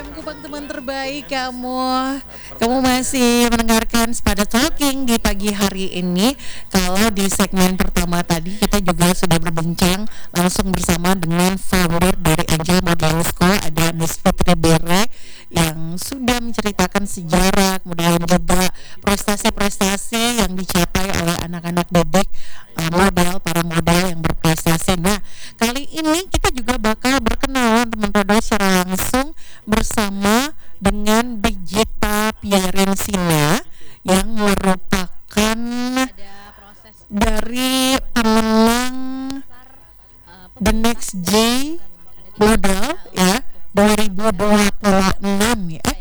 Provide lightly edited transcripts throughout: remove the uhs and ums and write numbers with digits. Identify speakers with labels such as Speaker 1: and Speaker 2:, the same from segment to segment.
Speaker 1: FM Kupang teman terbaik kamu. Kamu masih mendengarkan Sepada Talking di pagi hari ini. Kalau di segmen pertama tadi kita juga sudah berbincang langsung bersama dengan founder dari Angel Modeling School, ada Miss Fitri Bere, yang sudah menceritakan sejarah, kemudian juga prestasi-prestasi yang dicapai oleh anak-anak didik para model yang berprestasi. Nah, kali ini kita juga bakal berkenalan teman-teman secara langsung bersama dengan Brigita Pierensina yang merupakan dari pemenang The Next G Model ya 2026 ya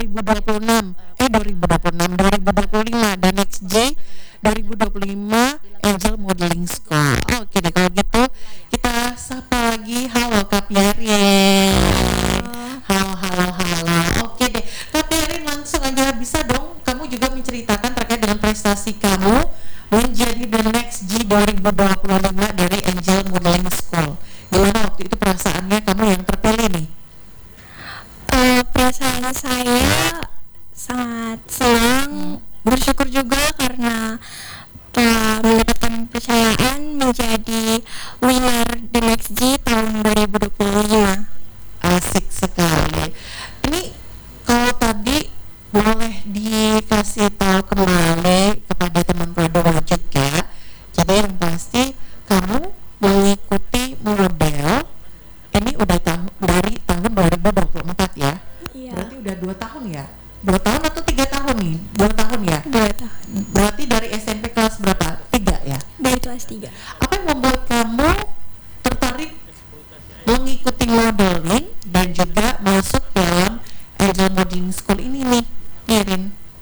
Speaker 1: 2025 The Next J 2025 Angel Modeling School. Oke deh, kalau gitu kita sapa lagi. Halo Kak Pierin. Halo. Oke deh, Kak Pierin, langsung aja bisa dong kamu juga menceritakan terkait dengan prestasi kamu menjadi The Next G 2025 dari Angel Modeling School. Gimana waktu itu perasaannya kamu yang terpilih nih?
Speaker 2: Perasaan saya sangat senang, bersyukur juga karena mendapatkan kepercayaan menjadi winner The Next G tahun 2025.
Speaker 1: Asik sekali. Ini kalau tadi boleh dikasih tahu kembali kepada teman Pradowo juga. Jadi yang pasti kamu mengikuti model ini udah dari tahun 2024 ya?
Speaker 2: Iya.
Speaker 1: Berarti udah 2 tahun ya? 2 tahun atau 3 tahun nih? 2 tahun ya?
Speaker 2: 2 tahun.
Speaker 1: Berarti dari SMP kelas berapa? 3 ya?
Speaker 2: Dari kelas 3.
Speaker 1: Apa yang membuat kamu tertarik mengikuti modeling dan juga masuk dalam Angel Modeling School ini nih, Irin?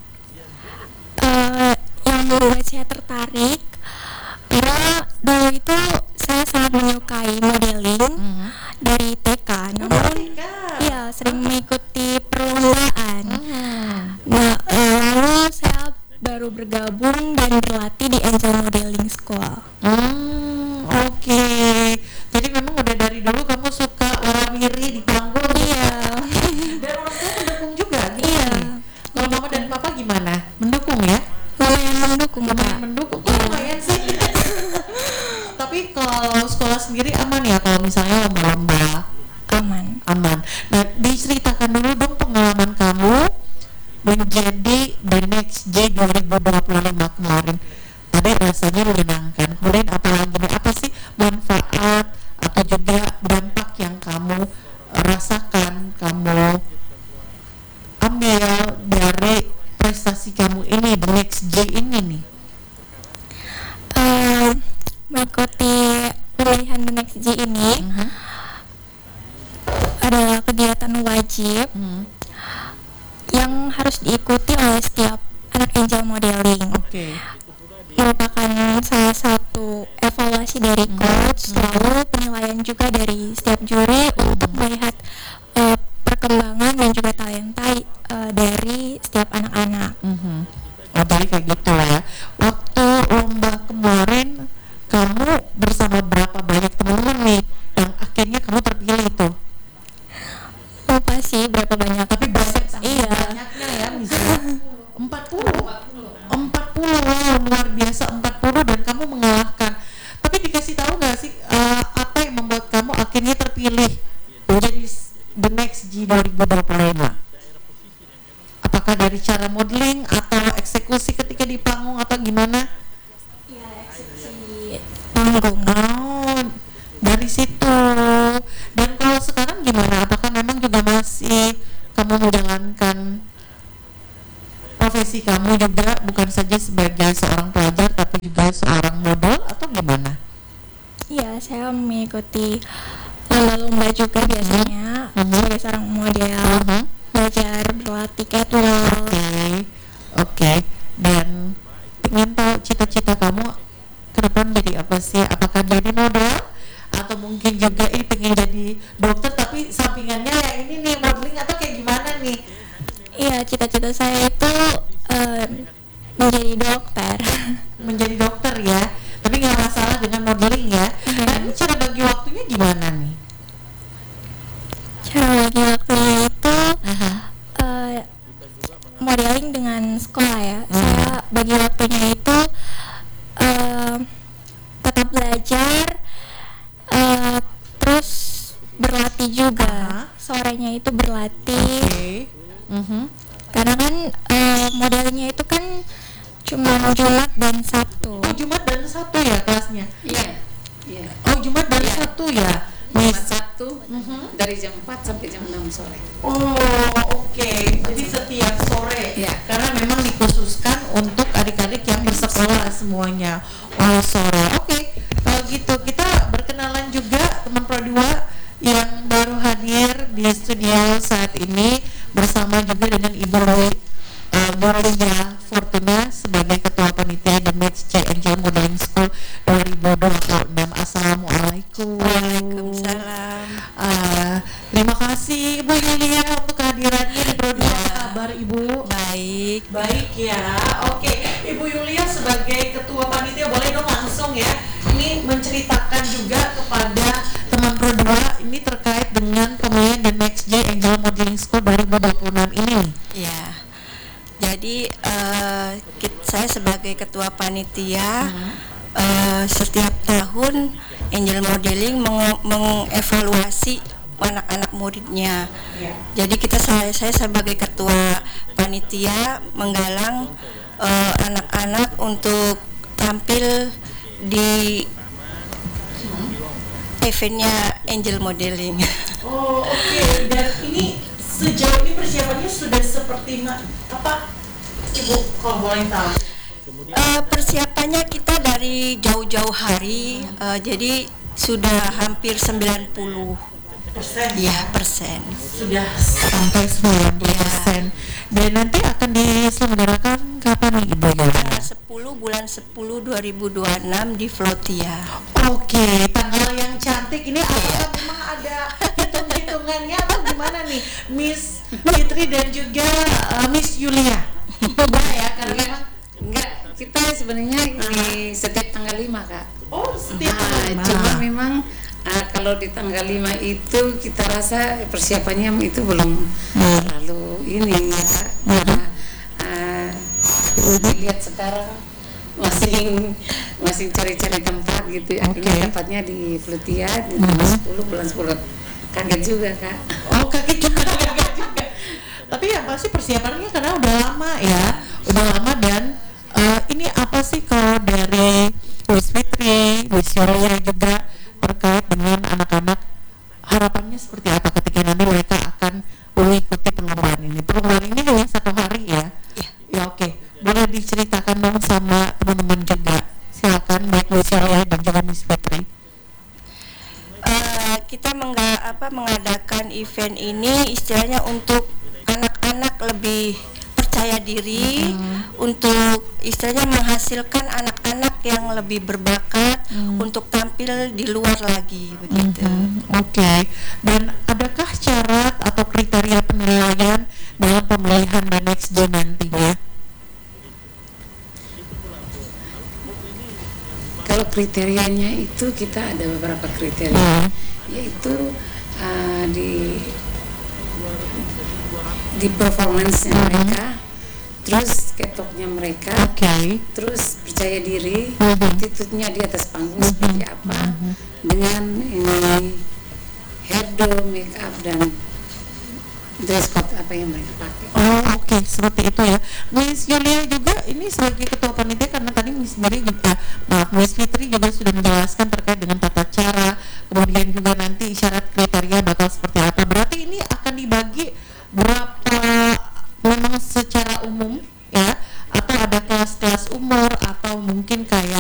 Speaker 2: Yang membuat saya tertarik karena dulu itu saya sangat menyukai modeling dari TK, namun ya sering mengikuti perlombaan. Nah, lalu saya baru bergabung dan berlatih di Angel Modeling School.
Speaker 1: Oke. Jadi memang udah dari dulu kamu suka warawiri di panggung.
Speaker 2: Iya.
Speaker 1: Dan orang tua mendukung juga gitu.
Speaker 2: Iya.
Speaker 1: Kalau mama dan papa gimana? Mendukung ya?
Speaker 2: Lumayan mendukung, Kak.
Speaker 1: Mendukung. Lumayan sih. Tapi kalau sekolah sendiri aman ya kalau misalnya lomba-lomba? Aman. Nah, diceritakan dulu dong pengalaman kamu menjadi The Next J 2025 kemarin. Tadi rasanya menyenangkan. Kemudian apa sih manfaat atau juga dampak yang kamu rasakan, kamu ambil dari prestasi kamu ini, The Next J ini nih?
Speaker 2: Mengikuti pemilihan The Next G ini adalah kegiatan wajib yang harus diikuti oleh setiap anak Angel Modeling. Merupakan salah satu evaluasi dari coach, lalu penilaian juga dari setiap juri untuk melihat perkembangan dan juga talenta dari setiap anak-anak.
Speaker 1: Jadi kayak gitu ya. Waktu lomba kemarin kamu bersama berapa banyak teman-teman nih yang akhirnya kamu terpilih tuh?
Speaker 2: Lupa sih berapa banyak.
Speaker 1: Tapi banyak,
Speaker 2: iya.
Speaker 1: Banyaknya ya, misalnya 40. Wow, luar biasa 40 dan kamu mengalahkan. Tapi dikasih tahu nggak sih apa yang membuat kamu akhirnya terpilih menjadi The Next G 2025? Apakah dari cara modeling atau eksekusi ketika di panggung atau gimana?
Speaker 2: Iya, eksekusi panggung.
Speaker 1: Dari situ. Dan kalau sekarang gimana? Apakah memang juga masih kamu menjalankan profesi kamu juga bukan saja sebagai seorang pelajar tapi juga seorang model atau gimana? Iya,
Speaker 2: saya mengikuti lomba-lomba juga biasanya sebagai seorang model, belajar berlatih catwalk.
Speaker 1: Oke. Dan ingin tahu cita-cita kamu ke depan jadi apa sih? Apakah jadi model atau mungkin juga ini pengen jadi dokter tapi sampingannya ya ini nih modeling atau kayak gimana nih?
Speaker 2: Iya, cita-cita saya itu menjadi dokter.
Speaker 1: Menjadi dokter ya, tapi nggak masalah dengan modeling ya. Nah, ini cara bagi waktunya gimana nih?
Speaker 2: Cara bagi waktunya itu bagi waktunya itu tetap belajar, terus berlatih juga. Sorenya itu berlatih. Karena kan modelnya itu kan cuma Jumat dan Sabtu.
Speaker 1: Oh, Jumat dan Sabtu ya kelasnya?
Speaker 3: Iya. Iya.
Speaker 1: Oh, Jumat dan Sabtu ya?
Speaker 3: Jumat Sabtu dari jam 4 sampai jam 6 sore.
Speaker 1: Oh, oke. Jadi setiap sore.
Speaker 3: Ya.
Speaker 1: Karena memang dikhususkan untuk adik-adik yang bersekolah semuanya. Oh, sore. Oke. Kalau gitu kita berkenalan juga teman Pro 2 yang baru hadir di studio saat ini bersama juga dengan Ibu Borlia Fortuna sebagai Ketua Panitia The Next J Angel Modeling School 2026. Assalamualaikum.
Speaker 4: Waalaikumsalam.
Speaker 1: Terima kasih Ibu Yulia untuk kehadirannya di Pro 2. Apa kabar Ibu?
Speaker 4: Baik.
Speaker 1: Baik ya. Oke, Ibu Yulia sebagai Ketua Panitia boleh dong langsung ya. Ini menceritakan juga kepada teman Pro 2 ini terkait dengan pemilihan The Next J Angel Modeling School 2026 ini.
Speaker 4: Ya. Jadi saya sebagai ketua panitia setiap tahun Angel Modeling mengevaluasi anak-anak muridnya. Jadi saya sebagai ketua panitia menggalang anak-anak untuk tampil di eventnya Angel Modeling.
Speaker 1: Oh, oke. Dan ini sejauh ini persiapannya sudah seperti apa, Ibu, kalau boleh tahu?
Speaker 4: Persiapannya kita dari jauh-jauh hari, jadi sudah hampir 90%. Ya, persen.
Speaker 1: Sudah sampai 90%. Dan nanti akan diselenggarakan kapan nih Ibu?
Speaker 4: Tanggal 10 bulan 10 2026 di Flotia.
Speaker 1: Oke, tanggal yang cantik ini apakah memang ada hitung-hitungannya atau gimana nih Miss Fitri dan juga Miss Yulia? Enggak ya, karena memang
Speaker 3: Enggak, kita sebenarnya di setiap tanggal 5, Kak.
Speaker 1: oh setiap tanggal
Speaker 3: Cuma memang kalau di tanggal 5 itu kita rasa persiapannya itu belum terlalu ini ya, Kak. Lihat sekarang masih cari-cari tempat gitu. Akhirnya dapatnya di Plutia di tanggal 10 bulan 10. Kaget juga, Kak.
Speaker 1: Oh, kaget juga. Tapi yang pasti persiapannya karena udah lama ya, udah lama. Dan ini apa sih kalau dari Miss Fitri, Miss Yulia juga terkait dengan anak-anak, harapannya seperti apa ketika nanti mereka akan mengikuti perlombaan ini? Perlombaan ini hanya 1 hari ya? Ya oke. Boleh diceritakan dong sama teman-teman juga. Silakan baik Miss Yulia dan juga Miss Fitri.
Speaker 4: Kita mengadakan event ini istilahnya untuk anak-anak lebih percaya diri, untuk istilahnya menghasilkan anak-anak yang lebih berbakat untuk tampil di luar lagi begitu.
Speaker 1: Oke. Dan adakah syarat atau kriteria penilaian dalam pemilihan The Next Day nantinya?
Speaker 3: Kalau kriterianya itu kita ada beberapa kriteria, yaitu di performance mereka, terus ketoknya mereka, terus percaya diri, attitude-nya di atas panggung seperti apa, dengan ini hairdo, make up dan dress code apa yang mereka pakai.
Speaker 1: Oh oke, seperti itu ya. Miss Yulia juga ini sebagai ketua panitia, karena tadi Miss Fitri juga sudah menjelaskan terkait dengan tata cara, kemudian juga nanti syarat kriteria bakal seperti